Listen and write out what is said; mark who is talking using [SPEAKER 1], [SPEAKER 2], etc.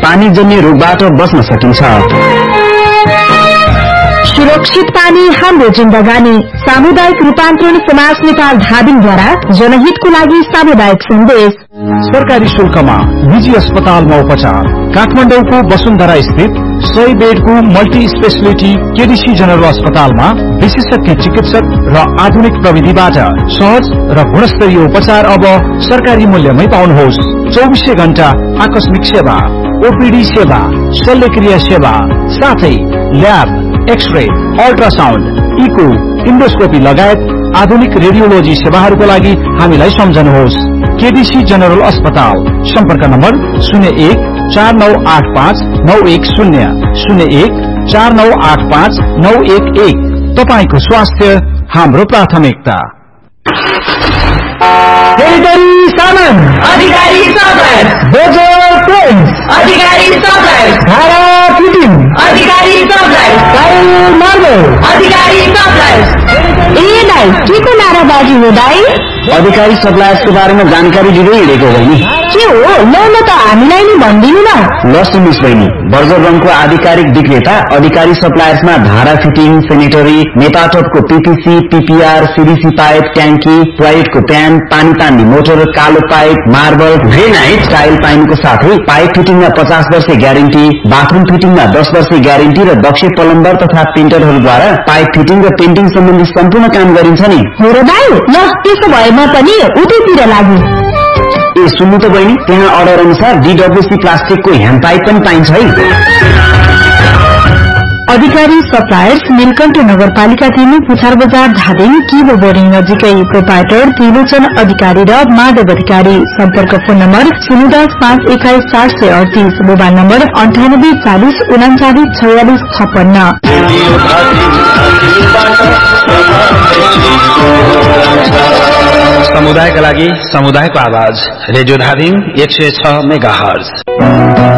[SPEAKER 1] पानीजन्य रोगबाट बच्न सकिन्छ।
[SPEAKER 2] सुरक्षित पानी हाम्रो जिन्दगानी। सामुदायिक रूपान्तरण समाज नेपाल धादिङद्वारा जनहितको लागि सामुदायिक सन्देश।
[SPEAKER 3] सरकारी शुल्कमा निजी अस्पतालमा उपचार। काठमाडौँको वसुन्धरा स्थित 100 बेडको मल्टी स्पेशलिटी केडीसी जनरल अस्पतालमा विशेषज्ञ चिकित्सक र आधुनिक प्रविधिबाट सहज र गुणस्तरीय उपचार अब सरकारी मूल्यमै पाउनुहोस्। 24 घण्टा आकस्मिक सेवा, ओपीडी सेवा, शल्यक्रिया सेवा, साथै lab, x-ray, ultrasound, eco, endoscopy लगायत आधुनिक रेडियोलोजी सेवाहरूको लागि हामीलाई सम्झनुहोस्। केडीसी जनरल अस्पताल। सम्पर्क नम्बर 0149859110 0149859111। तपाईको स्वास्थ्य हाम्रो प्राथमिकता।
[SPEAKER 2] सामान
[SPEAKER 4] अधिकारी सप्लायर,
[SPEAKER 2] बोजर पेन्ट्स
[SPEAKER 4] अधिकारी सप्लायर,
[SPEAKER 2] भाडा फिटिङ
[SPEAKER 4] अधिकारी सप्लायर,
[SPEAKER 2] टाइल मार्बल
[SPEAKER 4] अधिकारी सप्लायर।
[SPEAKER 2] ए दाइ, के को नाराबाजी हो दाइ?
[SPEAKER 1] अधिकारी सप्लायर्सको बारेमा जानकारी दिँदै हिँडेको हो नि।
[SPEAKER 2] के हो? ल त हामीलाई नि भनिदिनु न।
[SPEAKER 1] ल सुन्नुहोस् बहिनी, बर्जर रङको आधिकारिक विक्रेता अधिकारी सप्लायर्समा धारा fitting, sanitary, नेपाटपको PPC, PPR, CDC pipe, ट्याङ्की, टोयलेटको प्यान, पानी तान्ने मोटर, कालो पाइप, मार्बल, ग्रेनाइट, टाइल पाइनुको साथै पाइप फिटिङमा 50 वर्ष ग्यारेन्टी, बाथरूम फिटिङमा 10 वर्ष ग्यारेन्टी र दक्ष प्लम्बर तथा पेन्टरहरूद्वारा पाइप फिटिङ र पेन्टिङ सम्बन्धी सम्पूर्ण काम गरिन्छ नि।
[SPEAKER 2] हो र दाइ, ल त्यसो भए म पनि उतैतिर लागु।
[SPEAKER 1] ए सुन्नु त बहिनी, त्यहाँ अर्डर अनुसार डीडब्ल्यूसी प्लास्टिकको ह्यान्ड पाइप पनि पाइन्छ है।
[SPEAKER 2] अधिकारी सप्लायर्स, नीलकण्ठ नगरपालिका 3, पुछार बजार, धादिङ, किबो बोर्डिङ नजिकै। प्रोपाइटर त्रिलोचन अधिकारी र माधव अधिकारी। सम्पर्क फोन नम्बर 010-521-738, मोबाइल नम्बर 9840394656।
[SPEAKER 5] समुदायका लागि समुदायको आवाज, रेडियो धादिङ 106 मेगाहर्ज।